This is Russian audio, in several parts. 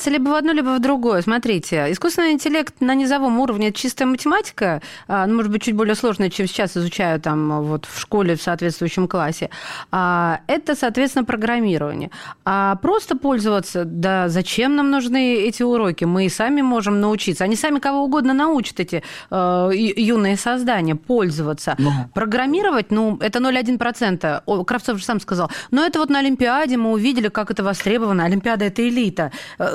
упирается либо в одно, либо в другое. Смотрите, искусственный интеллект на низовом уровне – это чистая математика, может быть, чуть более сложная, чем сейчас изучаю там, вот, в школе в соответствующем классе. Это, соответственно, программирование. А просто пользоваться, да зачем нам нужны эти уроки? Мы и сами можем научиться. Они сами кого угодно научат, эти юные создания, пользоваться. Программировать, это 0,1%. Кравцов же сам сказал. Но это вот на Олимпиаде мы увидели, как это востребовано. Олимпиада – это элита.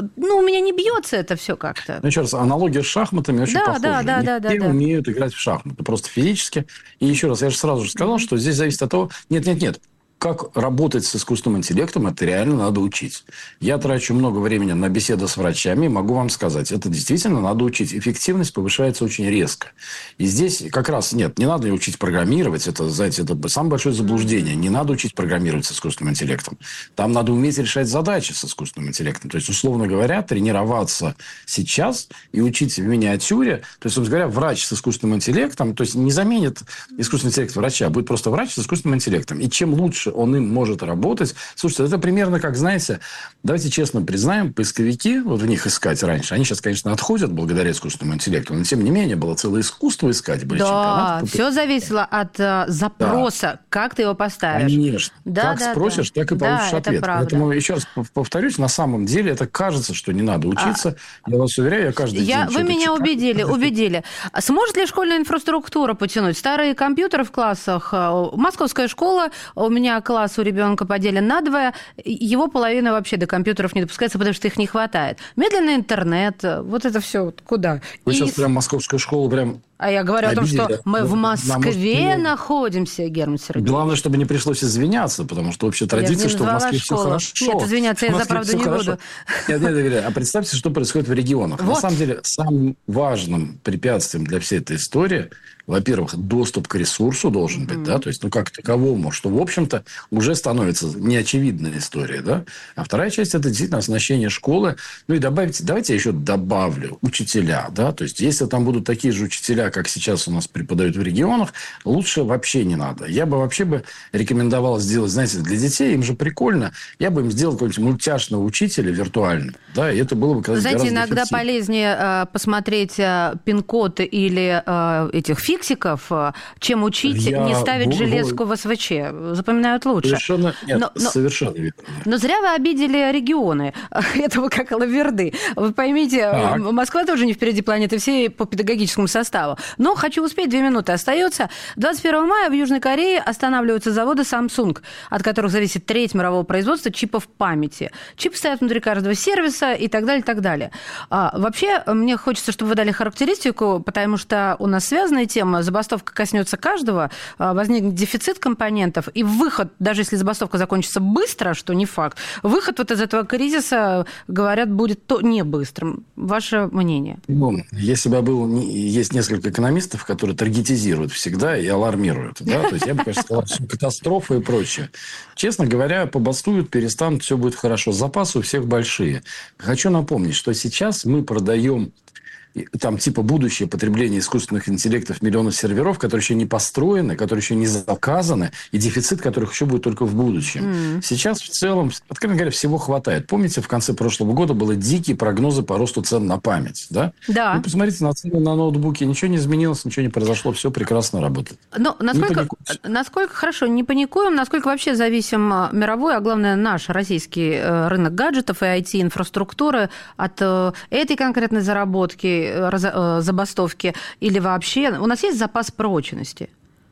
У меня не бьется это все как-то. Еще раз, аналогия с шахматами очень похожа. Не все умеют играть в шахматы, просто физически. И еще раз, я же сразу же сказал, что здесь зависит от того... Нет. Как работать с искусственным интеллектом, это реально надо учить. Я трачу много времени на беседы с врачами, и могу вам сказать, это действительно надо учить. Эффективность повышается очень резко. И здесь как раз не надо учить программировать. Это, знаете, это самое большое заблуждение. Не надо учить программировать с искусственным интеллектом. Там надо уметь решать задачи с искусственным интеллектом. То есть, условно говоря, тренироваться сейчас и учить в миниатюре. То есть, собственно говоря, врач с искусственным интеллектом, то есть, не заменит искусственный интеллект врача, а будет просто врач с искусственным интеллектом. И чем лучше он им может работать. Слушайте, это примерно как, знаете, давайте честно признаем, поисковики, вот в них искать раньше, они сейчас, конечно, отходят благодаря искусственному интеллекту, но тем не менее было целое искусство искать. Были да, все зависело от запроса, как ты его поставишь. Конечно. Как спросишь, так и получишь ответ. Поэтому, еще раз повторюсь, на самом деле это кажется, что не надо учиться. Я вас уверяю, я каждый день Вы меня убедили. Сможет ли школьная инфраструктура потянуть? Старые компьютеры в классах. Московская школа, у меня класс у ребенка поделен надвое, его половина вообще до компьютеров не допускается, потому что их не хватает. Медленный интернет, вот это все куда? Вы сейчас прям московскую школу прям... А я говорю о том, что мы в Москве находимся, Герман Сергеевич. Главное, чтобы не пришлось извиняться, потому что вообще традиция, что в Москве все хорошо. Нет, извиняться я за правду не буду. Нет, а представьте, что происходит в регионах. На самом деле, самым важным препятствием для всей этой истории, во-первых, доступ к ресурсу должен быть, да, то есть, как таковому, что, в общем-то, уже становится неочевидной историей, да. А вторая часть – это действительно оснащение школы. И давайте я еще добавлю учителя, да, то есть, если там будут такие же учителя, как сейчас у нас преподают в регионах, лучше вообще не надо. Я бы вообще рекомендовал сделать, знаете, для детей, им же прикольно, я бы им сделал какого-нибудь мультяшного учителя виртуального, да, и это было бы, кажется, знаете, гораздо иногда полезнее посмотреть пин-код или этих фиксиков, чем учить, не ставить железку в СВЧ. Запоминают лучше. Совершенно верно. Но зря вы обидели регионы. Это вы как лаверды. Вы поймите, Москва тоже не впереди планеты всей по педагогическому составу. Но хочу успеть, 2 минуты остается. 21 мая в Южной Корее останавливаются заводы Samsung, от которых зависит треть мирового производства чипов памяти. Чипы стоят внутри каждого сервиса и так далее, и так далее. Вообще, мне хочется, чтобы вы дали характеристику, потому что у нас связанная тема. Забастовка коснется каждого, возникнет дефицит компонентов, и выход, даже если забастовка закончится быстро, что не факт, выход вот из этого кризиса, говорят, будет не быстрым. Ваше мнение? Если бы есть несколько экономистов, которые таргетизируют всегда и алармируют. Да? То есть, я бы, конечно, сказал, что катастрофа и прочее. Честно говоря, побастуют, перестанут, все будет хорошо. Запасы у всех большие. Хочу напомнить, что сейчас мы продаем там типа будущее потребление искусственных интеллектов миллионов серверов, которые еще не построены, которые еще не заказаны, и дефицит которых еще будет только в будущем. Сейчас в целом, откровенно говоря, всего хватает. Помните, в конце прошлого года были дикие прогнозы по росту цен на память, да? Да. Вы посмотрите на цены на ноутбуки, ничего не изменилось, ничего не произошло, все прекрасно работает. Но насколько хорошо, не паникуем, насколько вообще зависим мировой, а главное наш российский рынок гаджетов и IT-инфраструктуры от этой конкретной заработки, забастовки или вообще... У нас есть запас прочности?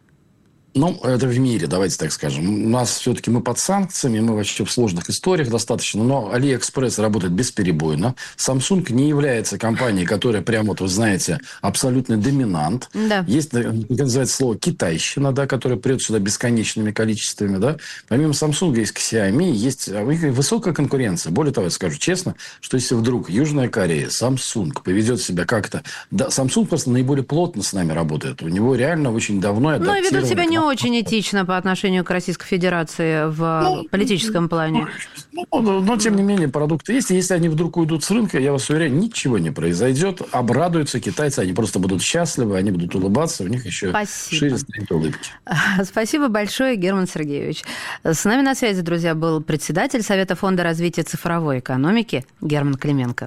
Это в мире, давайте так скажем. У нас все-таки мы под санкциями, мы вообще в сложных историях достаточно, но AliExpress работает бесперебойно. Samsung не является компанией, которая прямо, вы знаете, абсолютный доминант. Да. Есть, как называется слово, китайщина, да, которая прет сюда бесконечными количествами. Да. Помимо Samsung есть Xiaomi, есть высокая конкуренция. Более того, я скажу честно, что если вдруг Южная Корея, Samsung поведет себя как-то... Да, Samsung просто наиболее плотно с нами работает. У него реально очень давно адаптировано... Но ведут себя не очень этично по отношению к Российской Федерации в политическом плане. Но, тем не менее, продукты есть. Если они вдруг уйдут с рынка, я вас уверяю, ничего не произойдет. Обрадуются китайцы, они просто будут счастливы, они будут улыбаться, у них еще шире станет улыбки. Спасибо большое, Герман Сергеевич. С нами на связи, друзья, был председатель Совета фонда развития цифровой экономики Герман Клименко.